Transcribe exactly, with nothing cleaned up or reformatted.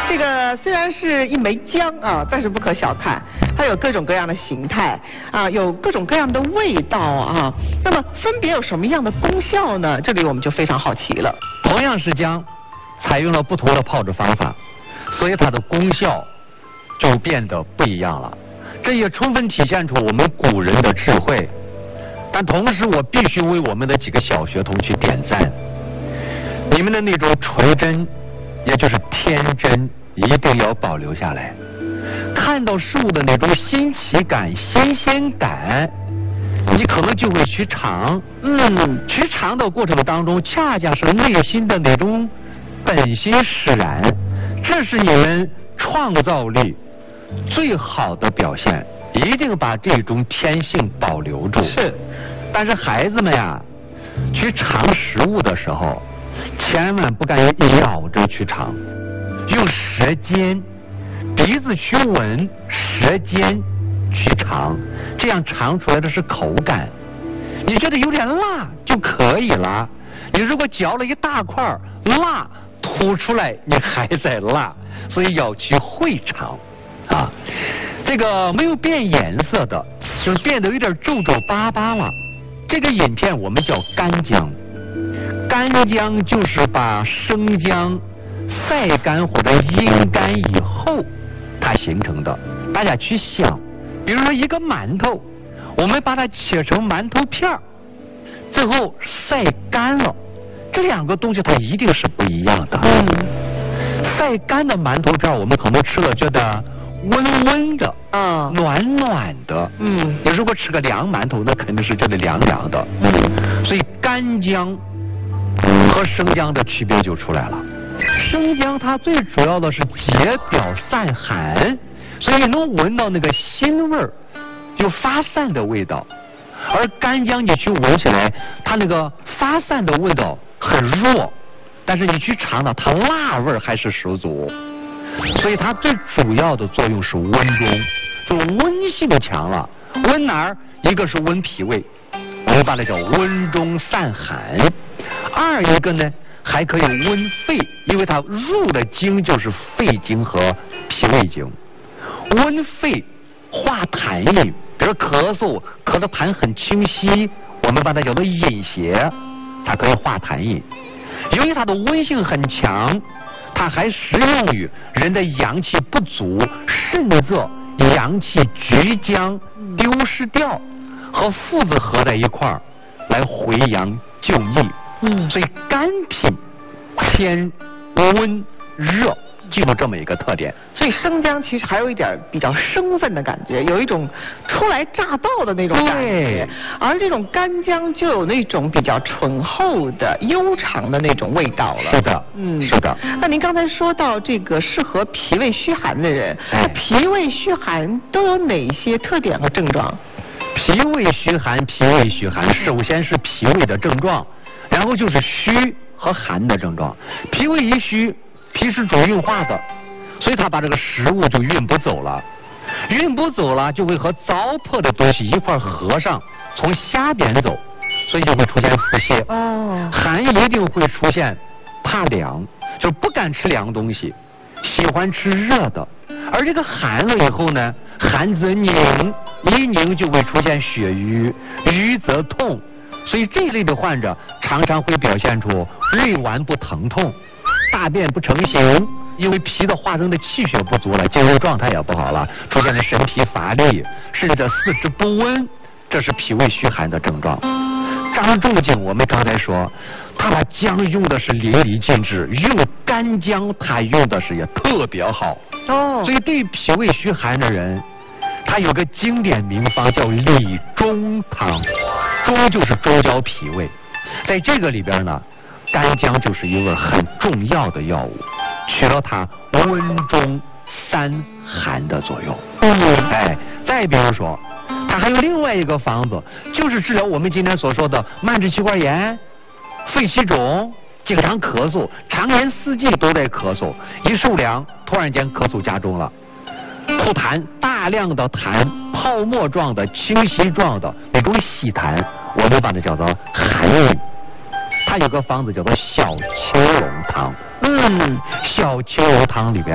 这个虽然是一枚姜啊，但是不可小看，它有各种各样的形态啊，有各种各样的味道啊。那么分别有什么样的功效呢？这里我们就非常好奇了。 同样是姜，采用了不同的泡制方法，所以它的功效就变得不一样了。这也充分体现出我们古人的智慧。但同时，我必须为我们的几个小学童去点赞，你们的那种纯真，也就是天真，一定要保留下来。看到事物的那种新奇感、新鲜感，你可能就会去尝。嗯，去尝的过程当中，恰恰是内心的那种本心使然，这是你们创造力最好的表现。一定把这种天性保留住。是，但是孩子们呀，去尝食物的时候，千万不敢咬着去尝，用舌尖、鼻子去闻，舌尖去尝，这样尝出来的是口感。你觉得有点辣就可以了。你如果嚼了一大块辣，吐出来你还在辣，所以要去会尝啊。这个没有变颜色的，就是变得有点皱皱巴巴了，这个饮片我们叫干姜。干姜就是把生姜晒干或者阴干以后它形成的。大家去想，比如说一个馒头，我们把它切成馒头片儿，最后晒干了，这两个东西它一定是不一样的。嗯，晒干的馒头片我们可能吃了觉得温温的，啊、嗯，暖暖的，嗯，你如果吃个凉馒头，那肯定是觉得凉凉的，嗯，所以干姜和生姜的区别就出来了。生姜它最主要的是解表散寒，所以能闻到那个腥味儿，就发散的味道，而干姜你去闻起来，它那个发散的味道很弱，但是你去尝呢，它辣味还是十足。所以它最主要的作用是温中，就是温性强了。温哪儿？一个是温脾胃，我们把它叫温中散寒；二一个呢，还可以温肺，因为它入的经就是肺经和脾胃经。温肺化痰饮，比如咳嗽，咳的痰很清晰，我们把它叫做饮邪，它可以化痰饮。由于它的温性很强，它还适用于人的阳气不足，甚至阳气局将丢失掉，和附子合在一块儿来回阳救逆。嗯，所以肝品偏温热，记住这么一个特点。 所以生姜其实还有一点比较生分的感觉，有一种初来乍到的那种感觉，而这种干姜就有那种比较醇厚的悠长的那种味道了。 是的，嗯，是的。 那您刚才说到这个适合脾胃虚寒的人，哎、那脾胃虚寒都有哪些特点和症状？ 脾胃虚寒，脾胃虚寒，首先是脾胃的症状，然后就是虚和寒的症状。脾胃一虚，脾是主运化的，所以他把这个食物就运不走了，运不走了就会和糟粕的东西一块合上，从下边走，所以就会出现腹泻。哦，寒一定会出现怕凉，就不敢吃凉东西，喜欢吃热的。而这个寒了以后呢，寒则凝，一凝就会出现血瘀，瘀则痛，所以这一类的患者常常会表现出胃脘不疼痛，大便不成形，因为脾的化生的气血不足了，精神状态也不好了，出现了神疲乏力，甚至四肢不温，这是脾胃虚寒的症状。张仲景我们刚才说，他把姜用的是淋漓尽致，用干姜他用的是也特别好。哦，所以对脾胃虚寒的人，他有个经典名方叫理中汤，中就是中焦脾胃，在这个里边呢，干姜就是一味很重要的药物，起了它温中散寒的作用。嗯，哎，再比如说，它还有另外一个方子，就是治疗我们今天所说的慢支气管炎、肺气肿、经常咳嗽，常年四季都在咳嗽，一受凉突然间咳嗽加重了，吐痰，大量的痰，泡沫状的、清晰状的那种稀痰，我们把它叫做寒饮。它有个方子叫做小青龙汤。嗯，小青龙汤里边